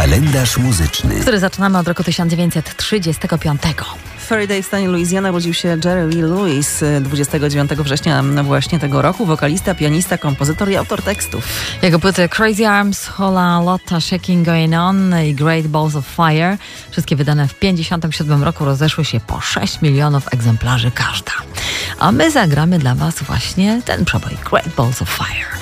Kalendarz muzyczny, który zaczynamy od roku 1935. W Faraday w stanie Louisiana urodził się Jerry Lee Lewis 29 września właśnie tego roku. Wokalista, pianista, kompozytor i autor tekstów. Jego płyty Crazy Arms, Whole Lotta Shaking Going On i Great Balls of Fire, wszystkie wydane w 1957 roku, rozeszły się po 6 milionów egzemplarzy każda. A my zagramy dla Was właśnie ten przebój, Great Balls of Fire.